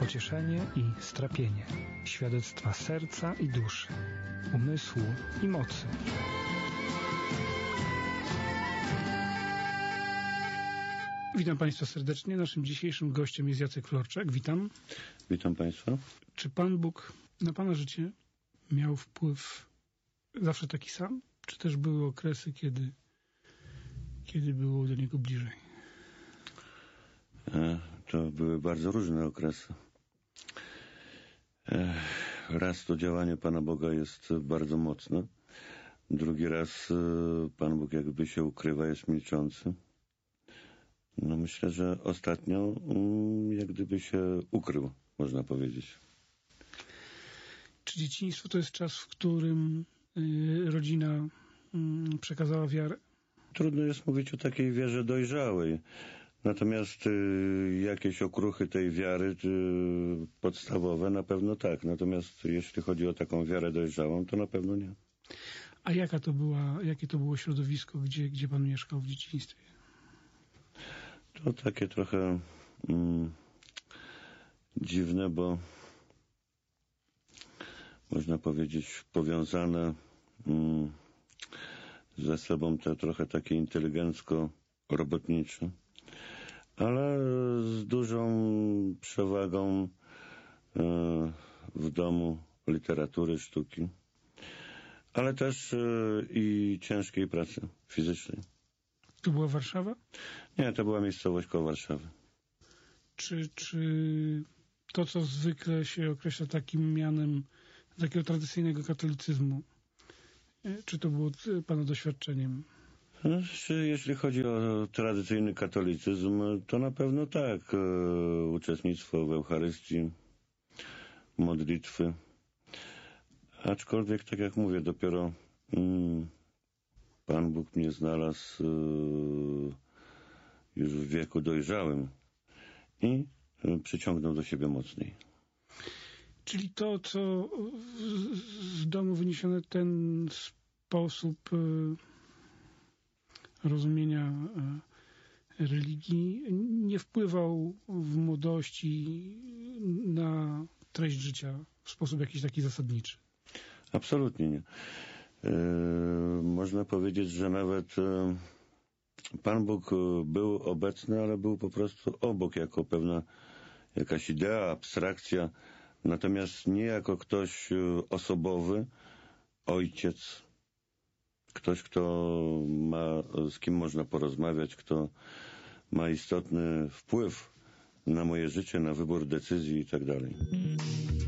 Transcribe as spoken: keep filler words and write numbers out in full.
pocieszenie i strapienie, świadectwa serca i duszy, umysłu i mocy. Witam Państwa serdecznie. Naszym dzisiejszym gościem jest Jacek Florczak. Witam. Witam Państwa. Czy Pan Bóg na Pana życie miał wpływ zawsze taki sam? Czy też były okresy, kiedy, kiedy było do Niego bliżej? To były bardzo różne okresy. Raz to działanie Pana Boga jest bardzo mocne. Drugi raz Pan Bóg jakby się ukrywa, jest milczący. No myślę, że ostatnio jak gdyby się ukrył, można powiedzieć. Czy dzieciństwo to jest czas, w którym rodzina przekazała wiarę? Trudno jest mówić o takiej wierze dojrzałej. Natomiast y, jakieś okruchy tej wiary y, podstawowe na pewno tak. Natomiast jeśli chodzi o taką wiarę dojrzałą, to na pewno nie. A jaka to była, jakie to było środowisko, gdzie, gdzie Pan mieszkał w dzieciństwie? To takie trochę mm, dziwne, bo można powiedzieć powiązane mm, ze sobą te trochę takie inteligencko-robotnicze, ale z dużą przewagą e, w domu literatury, sztuki, ale też e, i ciężkiej pracy fizycznej. To była Warszawa? Nie, to była miejscowość koło Warszawy. Czy, czy to, co zwykle się określa takim mianem takiego tradycyjnego katolicyzmu, czy to było Pana doświadczeniem? Czy jeśli chodzi o tradycyjny katolicyzm, to na pewno tak. E, uczestnictwo w Eucharystii, modlitwy. Aczkolwiek, tak jak mówię, dopiero mm, Pan Bóg mnie znalazł e, już w wieku dojrzałym i e, przyciągnął do siebie mocniej. Czyli to, co z domu wyniesione, ten sposób rozumienia religii nie wpływał w młodości na treść życia w sposób jakiś taki zasadniczy? Absolutnie nie. E, można powiedzieć, że nawet e, Pan Bóg był obecny, ale był po prostu obok, jako pewna jakaś idea, abstrakcja, natomiast nie jako ktoś osobowy, ojciec, ktoś, kto ma, z kim można porozmawiać, kto ma istotny wpływ na moje życie, na wybór decyzji i tak dalej.